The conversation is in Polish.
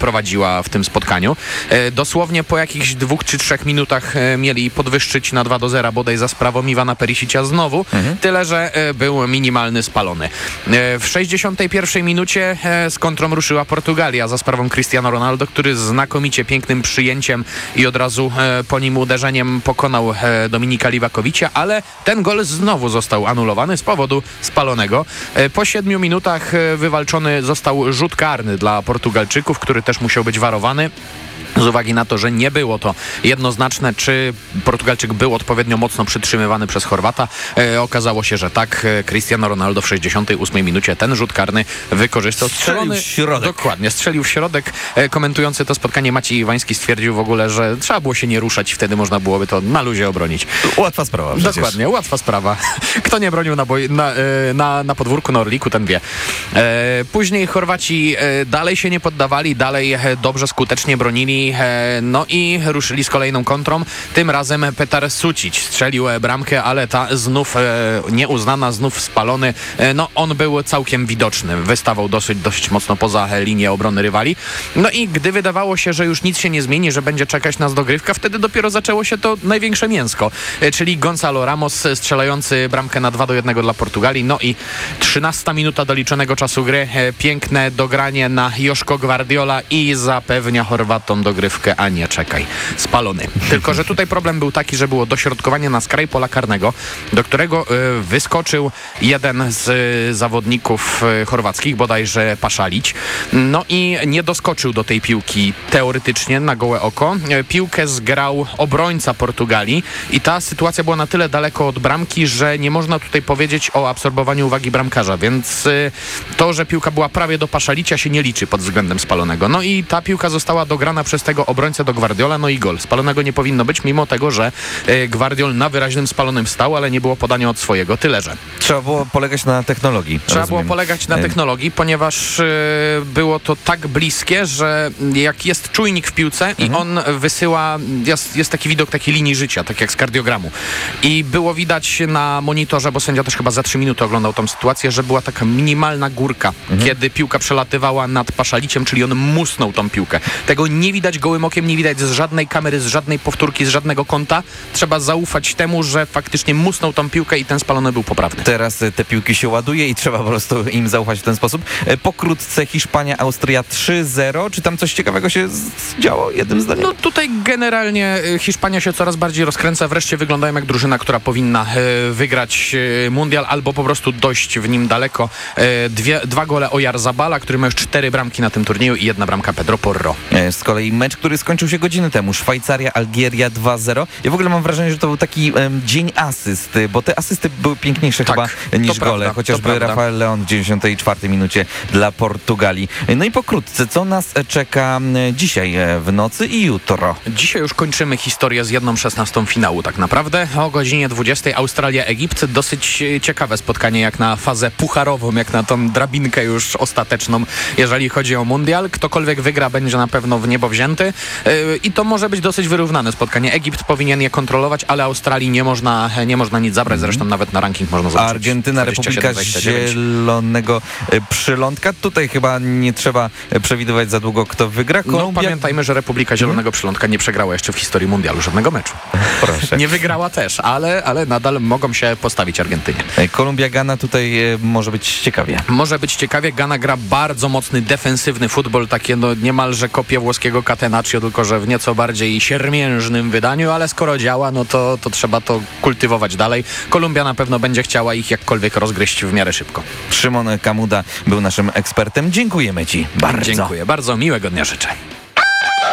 prowadziła w tym spotkaniu. Dosłownie po jakichś 2 czy 3 minutach mieli podwyższyć na 2-0 bodaj za sprawą Iwana Perisicia znowu, tyle że był minimalny spalony. W 61 minucie z kontrą ruszyła Portugalia za sprawą Cristiano Ronaldo, który znakomicie pięknym przyjęciem i od razu po nim uderzeniem pokonał Dominika Livakovicia, ale ten gol znowu został anulowany z powodu spalonego. Po 7 minutach wywalczony został rzut karny dla Portugalczyków, który też musiał być warowany. Z uwagi na to, że nie było to jednoznaczne, czy Portugalczyk był odpowiednio mocno przytrzymywany przez Chorwata. Okazało się, że tak. Cristiano Ronaldo w 68 minucie ten rzut karny wykorzystał. Strzelił w środek. Dokładnie, strzelił w środek. Komentujący to spotkanie Maciej Iwański stwierdził w ogóle, że trzeba było się nie ruszać, wtedy można byłoby to na luzie obronić. Łatwa sprawa przecież. Dokładnie, łatwa sprawa. Kto nie bronił na podwórku, na Orliku, ten wie. Później Chorwaci dalej się nie poddawali, dalej dobrze, skutecznie bronili. No i ruszyli z kolejną kontrą. Tym razem Petar Sucić strzelił bramkę, ale ta znów nieuznana, znów spalony. No on był całkiem widoczny. Wystawał dość mocno poza linię obrony rywali. No i gdy wydawało się, że już nic się nie zmieni, że będzie czekać nas dogrywka, wtedy dopiero zaczęło się to największe mięsko. Czyli Gonzalo Ramos strzelający bramkę na 2-1 dla Portugalii. No i 13 minuta doliczonego czasu gry. Piękne dogranie na Joszko Gvardiola i zapewnia Chorwatom dogrywkę, a nie czekaj. Spalony. Tylko że tutaj problem był taki, że było dośrodkowanie na skraj pola karnego, do którego wyskoczył jeden z zawodników chorwackich, bodajże Paszalić. No i nie doskoczył do tej piłki teoretycznie na gołe oko. Piłkę zgrał obrońca Portugalii i ta sytuacja była na tyle daleko od bramki, że nie można tutaj powiedzieć o absorbowaniu uwagi bramkarza, więc to, że piłka była prawie do Paszalicia, się nie liczy pod względem spalonego. No i ta piłka została dograna przez tego obrońcę do Gvardiola, no i gol. Spalonego nie powinno być, mimo tego, że Gvardiol na wyraźnym spalonym stał, ale nie było podania od swojego. Tyle, że Trzeba było polegać na technologii. Trzeba było polegać na technologii, ponieważ było to tak bliskie, że jak jest czujnik w piłce i on wysyła, jest taki widok takiej linii życia, tak jak z kardiogramu. I było widać na monitorze, bo sędzia też chyba za 3 minuty oglądał tą sytuację, że była taka minimalna górka, kiedy piłka przelatywała nad Paszaliciem, czyli on musnął tą piłkę. Tego nie widać gołym okiem, nie widać z żadnej kamery, z żadnej powtórki, z żadnego kąta. Trzeba zaufać temu, że faktycznie musnął tą piłkę i ten spalony był poprawny. Teraz te piłki się ładuje i trzeba po prostu im zaufać w ten sposób. Pokrótce Hiszpania, Austria 3-0. Czy tam coś ciekawego się działo jednym zdaniem? No tutaj generalnie Hiszpania się coraz bardziej rozkręca. Wreszcie wyglądają jak drużyna, która powinna wygrać mundial albo po prostu dojść w nim daleko. 2 gole Oyarzabala, który ma już 4 bramki na tym turnieju i 1 bramka Pedro Porro. Z kolei mecz, który skończył się godzinę temu. Szwajcaria, Algieria 2-0. Ja w ogóle mam wrażenie, że to był taki dzień asyst, bo te asysty były piękniejsze chyba niż gole. Chociażby Rafael Leon w 94 minucie dla Portugalii. No i pokrótce, co nas czeka dzisiaj w nocy i jutro? Dzisiaj już kończymy historię z 1/16 finału tak naprawdę. O godzinie 20 Australia-Egipt. Dosyć ciekawe spotkanie jak na fazę pucharową, jak na tą drabinkę już ostateczną, jeżeli chodzi o mundial. Ktokolwiek wygra, będzie na pewno w niebo wzięty i to może być dosyć wyrównane spotkanie. Egipt powinien je kontrolować, ale Australii nie można nic zabrać. Zresztą nawet na ranking można zobaczyć. Argentyna, Republika Zielonego Przylądka. Tutaj chyba nie trzeba przewidywać za długo, kto wygra. No pamiętajmy, że Republika Zielonego Przylądka nie przegrała jeszcze w historii mundialu żadnego meczu. Proszę. Nie wygrała też, ale nadal mogą się postawić Argentynie. Kolumbia, Gana, tutaj może być ciekawie. Może być ciekawie. Gana gra bardzo mocny, defensywny futbol, takie niemalże kopie włoskiego Catenaccio, tylko że w nieco bardziej siermiężnym wydaniu, ale skoro działa, no to trzeba to kultywować dalej. Kolumbia na pewno będzie chciała ich jakkolwiek rozgryźć w miarę szybko. Szymon Kamuda był naszym ekspertem. Dziękujemy Ci bardzo. Dziękuję bardzo. Miłego dnia życzę.